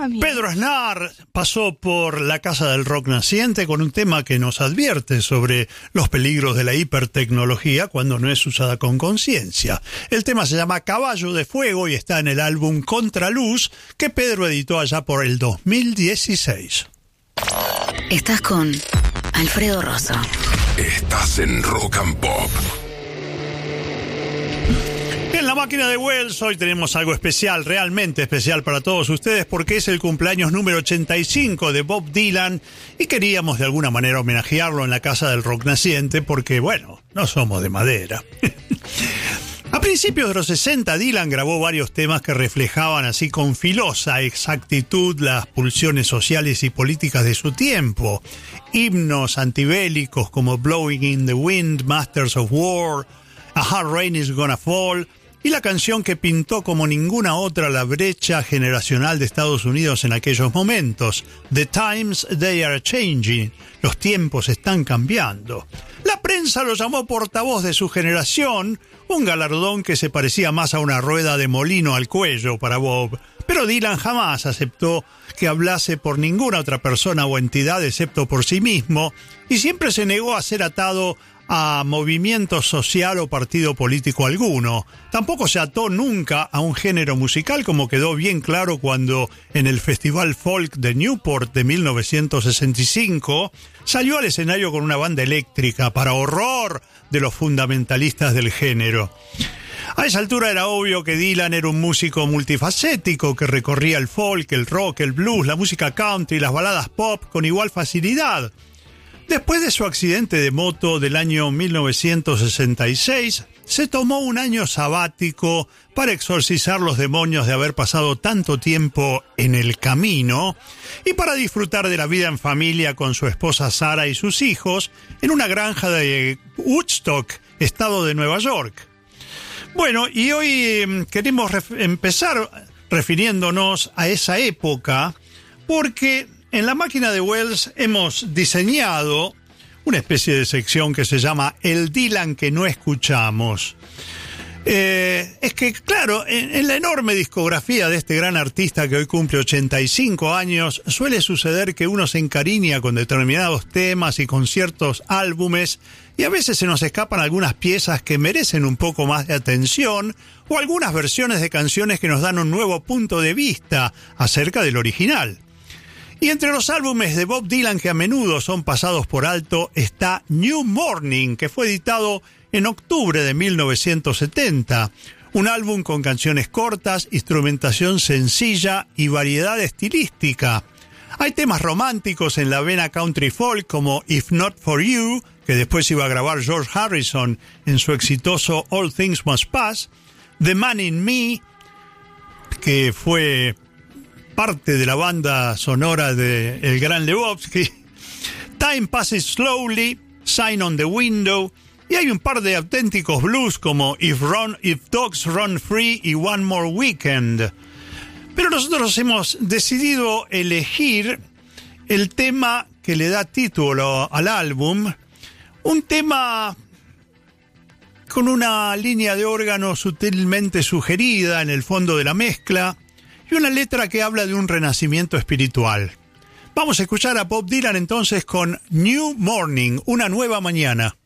mí. Pedro Aznar pasó por la Casa del Rock Naciente con un tema que nos advierte sobre los peligros de la hipertecnología cuando no es usada con conciencia. El tema se llama Caballo de Fuego y está en el álbum Contraluz, que Pedro editó allá por el 2016. Estás con Alfredo Rosso. Estás en Rock and Pop. En la máquina de Wells hoy tenemos algo especial, realmente especial para todos ustedes, porque es el cumpleaños número 85 de Bob Dylan y queríamos de alguna manera homenajearlo en la Casa del Rock Naciente porque, bueno, no somos de madera. A principios de los 60, Dylan grabó varios temas que reflejaban así con filosa exactitud las pulsiones sociales y políticas de su tiempo. Himnos antibélicos como Blowing in the Wind, Masters of War, A Hard Rain is Gonna Fall, y la canción que pintó como ninguna otra la brecha generacional de Estados Unidos en aquellos momentos, The Times They Are Changing, los tiempos están cambiando. La prensa lo llamó portavoz de su generación, un galardón que se parecía más a una rueda de molino al cuello para Bob, pero Dylan jamás aceptó que hablase por ninguna otra persona o entidad excepto por sí mismo, y siempre se negó a ser atado a movimiento social o partido político alguno. Tampoco se ató nunca a un género musical, como quedó bien claro cuando en el Festival Folk de Newport de 1965 salió al escenario con una banda eléctrica, para horror de los fundamentalistas del género. A esa altura era obvio que Dylan era un músico multifacético que recorría el folk, el rock, el blues, la música country y las baladas pop con igual facilidad. Después de su accidente de moto del año 1966, se tomó un año sabático para exorcizar los demonios de haber pasado tanto tiempo en el camino y para disfrutar de la vida en familia con su esposa Sara y sus hijos en una granja de Woodstock, estado de Nueva York. Bueno, y hoy queremos empezar refiriéndonos a esa época porque en la máquina de Wells hemos diseñado una especie de sección que se llama El Dylan que no escuchamos. Es que, claro, en la enorme discografía de este gran artista que hoy cumple 85 años, suele suceder que uno se encariña con determinados temas y con ciertos álbumes, y a veces se nos escapan algunas piezas que merecen un poco más de atención, o algunas versiones de canciones que nos dan un nuevo punto de vista acerca del original. Y entre los álbumes de Bob Dylan que a menudo son pasados por alto está New Morning, que fue editado en octubre de 1970. Un álbum con canciones cortas, instrumentación sencilla y variedad estilística. Hay temas románticos en la vena country folk como If Not For You, que después iba a grabar George Harrison en su exitoso All Things Must Pass, The Man in Me, que fue parte de la banda sonora de El Gran Lebowski, Time Passes Slowly, Sign on the Window, y hay un par de auténticos blues como If Dogs Run Free y One More Weekend. Pero nosotros hemos decidido elegir el tema que le da título al álbum, un tema con una línea de órgano sutilmente sugerida en el fondo de la mezcla, y una letra que habla de un renacimiento espiritual. Vamos a escuchar a Bob Dylan entonces con New Morning, una nueva mañana.